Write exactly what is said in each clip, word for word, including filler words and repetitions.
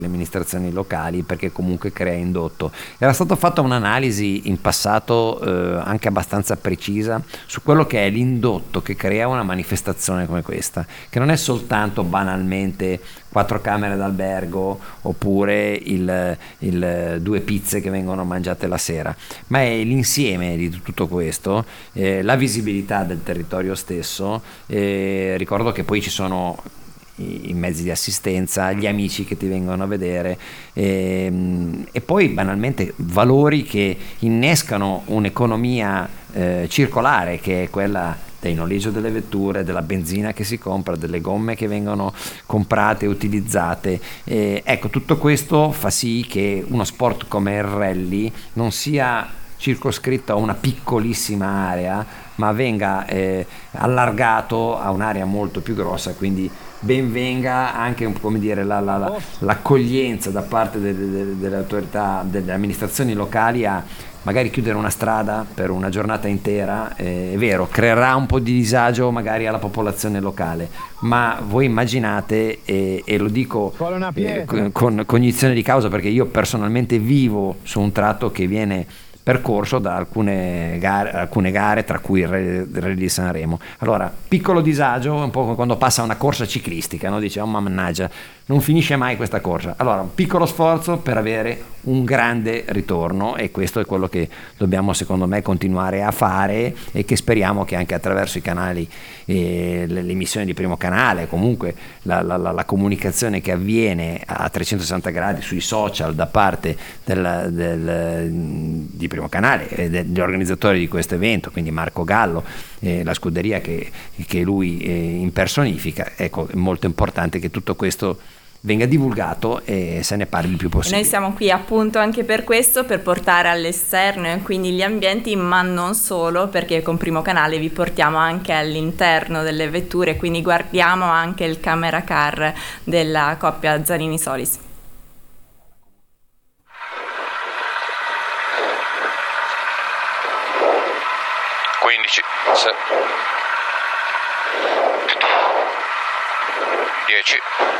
le amministrazioni locali, perché comunque crea indotto. Era stata fatta un'analisi in passato eh, anche abbastanza precisa su quello che è l'indotto che crea una manifestazione come questa, che non è soltanto banalmente quattro camere d'albergo oppure il, il due pizze che vengono mangiate la sera, ma è l'insieme di tutto questo, eh, la visibilità del territorio stesso. Eh, ricordo che poi ci sono i mezzi di assistenza, gli amici che ti vengono a vedere, e, e poi banalmente valori che innescano un'economia eh, circolare, che è quella del noleggio delle vetture, della benzina che si compra, delle gomme che vengono comprate e utilizzate. Eh, ecco, tutto questo fa sì che uno sport come il rally non sia circoscritto a una piccolissima area, ma venga eh, allargato a un'area molto più grossa, quindi ben venga anche, come dire, la, la, la, l'accoglienza da parte delle, delle, delle autorità, delle amministrazioni locali a magari chiudere una strada per una giornata intera. Eh, è vero, creerà un po' di disagio magari alla popolazione locale, ma voi immaginate, e, e lo dico eh, con cognizione di causa, perché io personalmente vivo su un tratto che viene percorso da alcune gare, alcune gare tra cui il Rally di Sanremo. Allora, piccolo disagio, un po' come quando passa una corsa ciclistica, no? Dice, oh mannaggia, non finisce mai questa corsa. Allora, un piccolo sforzo per avere un grande ritorno, e questo è quello che dobbiamo, secondo me, continuare a fare, e che speriamo che anche attraverso i canali, eh, l'emissione di Primo Canale, comunque la, la, la, la comunicazione che avviene a trecentosessanta gradi sui social da parte del, del, di Primo Canale e degli organizzatori di questo evento, quindi Marco Gallo, eh, la scuderia che, che lui eh, impersonifica. Ecco, è molto importante che tutto questo venga divulgato e se ne parli il più possibile. Noi siamo qui appunto anche per questo, per portare all'esterno e quindi gli ambienti, ma non solo, perché con Primo Canale vi portiamo anche all'interno delle vetture, quindi guardiamo anche il camera car della coppia Zanini-Solis. quindici, dieci,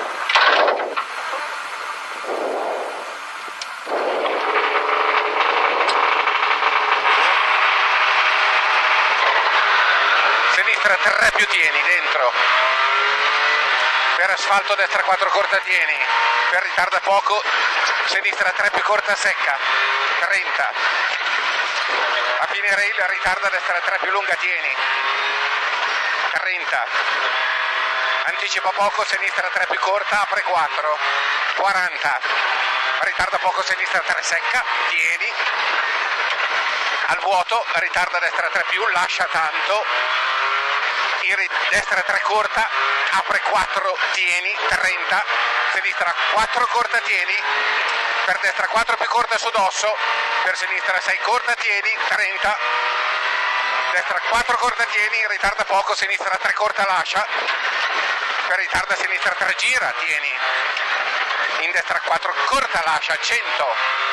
sinistra tre più tieni dentro, per asfalto destra quattro corta tieni, per ritarda poco, sinistra tre più corta secca, trenta, a fine rail ritarda destra tre più lunga tieni, trenta, anticipa poco, sinistra tre più corta, apre quattro, quaranta, ritarda poco, sinistra tre secca, tieni, al vuoto, ritarda destra tre più, lascia tanto, in destra tre corta, apre quattro, tieni, trenta, sinistra quattro corta, tieni, per destra quattro più corta su dosso, per sinistra sei corta, tieni, trenta, destra quattro corta, tieni, ritarda poco, sinistra tre corta, lascia, per ritarda sinistra tre gira, tieni, in destra quattro corta, lascia, cento,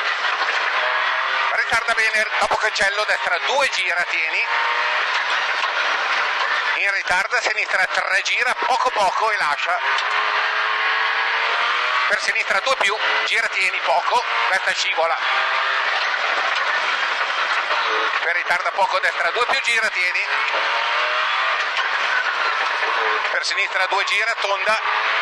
ritarda bene, dopo cancello, destra due gira, tieni, in ritarda sinistra tre gira, poco poco e lascia, per sinistra due più, gira tieni poco, questa scivola, per ritarda poco, destra due più, gira tieni, per sinistra due gira, tonda,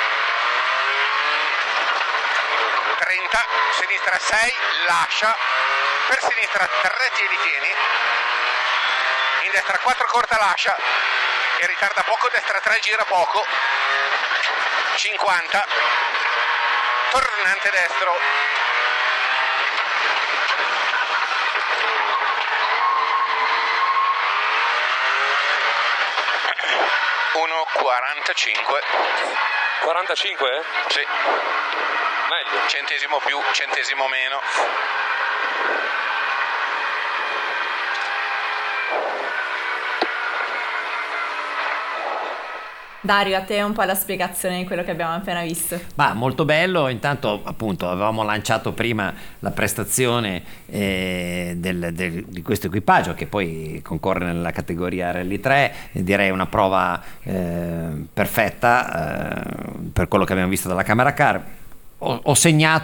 trenta, sinistra sei, lascia, per sinistra tre tieni tieni, in destra quattro corta, lascia, e ritarda poco, destra tre gira poco, cinquanta, tornante destro, uno quarantacinque. quarantacinque? Sì. Meglio. Centesimo più, centesimo meno. Dario, a te un po' la spiegazione di quello che abbiamo appena visto. Ma molto bello. Intanto, appunto, avevamo lanciato prima la prestazione eh, del, del, di questo equipaggio, che poi concorre nella categoria Rally tre, direi una prova eh, perfetta eh, per quello che abbiamo visto dalla camera car. Ho, ho segnato